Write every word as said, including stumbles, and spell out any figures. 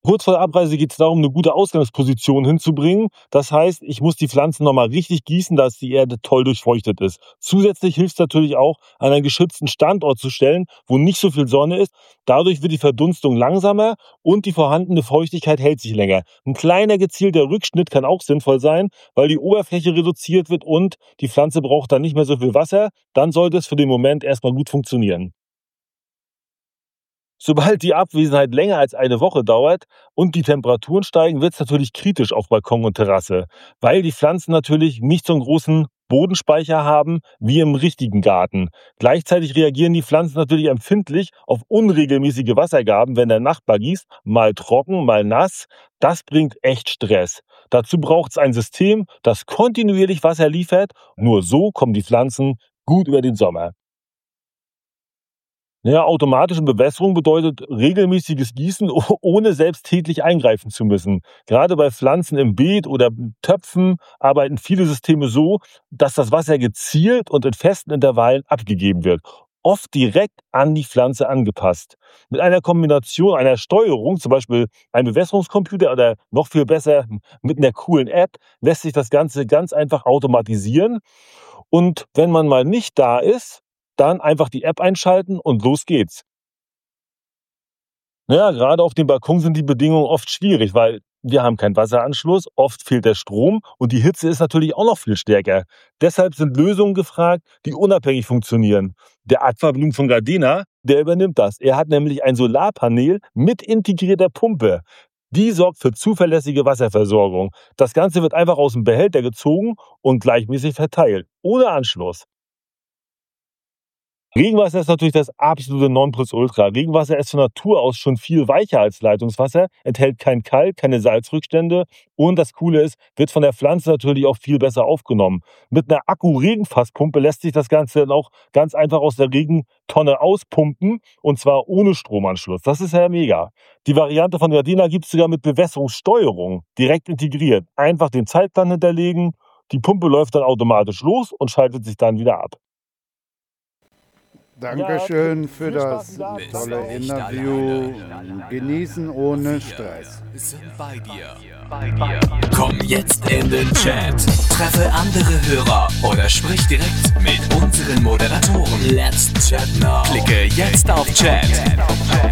Kurz vor der Abreise geht es darum, eine gute Ausgangsposition hinzubringen. Das heißt, ich muss die Pflanzen noch mal richtig gießen, dass die Erde toll durchfeuchtet ist. Zusätzlich hilft es natürlich auch, an einen geschützten Standort zu stellen, wo nicht so viel Sonne ist. Dadurch wird die Verdunstung langsamer und die vorhandene Feuchtigkeit hält sich länger. Ein kleiner gezielter Rückschnitt kann auch sinnvoll sein, weil die Oberfläche reduziert wird und die Pflanze braucht dann nicht mehr so viel Wasser. Dann sollte es für den Moment erstmal gut funktionieren. Sobald die Abwesenheit länger als eine Woche dauert und die Temperaturen steigen, wird es natürlich kritisch auf Balkon und Terrasse, weil die Pflanzen natürlich nicht so einen großen Bodenspeicher haben wie im richtigen Garten. Gleichzeitig reagieren die Pflanzen natürlich empfindlich auf unregelmäßige Wassergaben, wenn der Nachbar gießt, mal trocken, mal nass. Das bringt echt Stress. Dazu braucht es ein System, das kontinuierlich Wasser liefert. Nur so kommen die Pflanzen gut über den Sommer. Ja, automatische Bewässerung bedeutet regelmäßiges Gießen, o- ohne selbst täglich eingreifen zu müssen. Gerade bei Pflanzen im Beet oder Töpfen arbeiten viele Systeme so, dass das Wasser gezielt und in festen Intervallen abgegeben wird. Oft direkt an die Pflanze angepasst. Mit einer Kombination einer Steuerung, zum Beispiel einem Bewässerungscomputer oder noch viel besser mit einer coolen App, lässt sich das Ganze ganz einfach automatisieren. Und wenn man mal nicht da ist, dann einfach die App einschalten und los geht's. Ja, gerade auf dem Balkon sind die Bedingungen oft schwierig, weil wir haben keinen Wasseranschluss, oft fehlt der Strom und die Hitze ist natürlich auch noch viel stärker. Deshalb sind Lösungen gefragt, die unabhängig funktionieren. Der Aquabloom von Gardena, der übernimmt das. Er hat nämlich ein Solarpanel mit integrierter Pumpe. Die sorgt für zuverlässige Wasserversorgung. Das Ganze wird einfach aus dem Behälter gezogen und gleichmäßig verteilt, ohne Anschluss. Regenwasser ist natürlich das absolute Nonplusultra. Regenwasser ist von Natur aus schon viel weicher als Leitungswasser, enthält kein Kalk, keine Salzrückstände und das Coole ist, wird von der Pflanze natürlich auch viel besser aufgenommen. Mit einer Akku-Regenfasspumpe lässt sich das Ganze dann auch ganz einfach aus der Regentonne auspumpen und zwar ohne Stromanschluss. Das ist ja mega. Die Variante von Gardena gibt es sogar mit Bewässerungssteuerung direkt integriert. Einfach den Zeitplan hinterlegen, die Pumpe läuft dann automatisch los und schaltet sich dann wieder ab. Ja, Dankeschön für viel Spaß das wieder. Bis tolle dann. Nicht Interview. alleine. Genießen ohne Wir Stress. sind bei dir. Bei dir. Komm jetzt in den Chat. Treffe andere Hörer oder sprich direkt mit unseren Moderatoren. Let's chat now. Klicke jetzt auf Chat.